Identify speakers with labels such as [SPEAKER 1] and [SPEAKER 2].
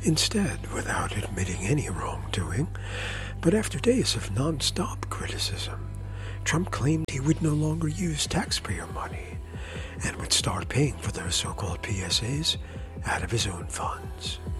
[SPEAKER 1] instead without admitting any wrongdoing. But after days of non-stop criticism, Trump claimed he would no longer use taxpayer money and would start paying for those so-called PSAs out of his own funds.